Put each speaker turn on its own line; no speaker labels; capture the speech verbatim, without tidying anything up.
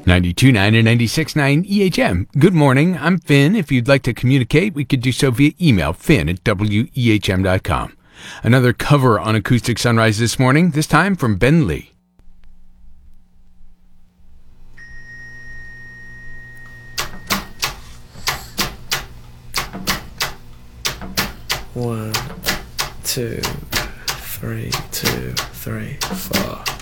ninety-two point nine and ninety-six point nine E H M. Good morning. I'm Finn. If you'd like to communicate, we could do so via email, finn at w e h m dot com. Another cover on Acoustic Sunrise this morning, this time from Ben Lee.
One, two, three, two, three, four.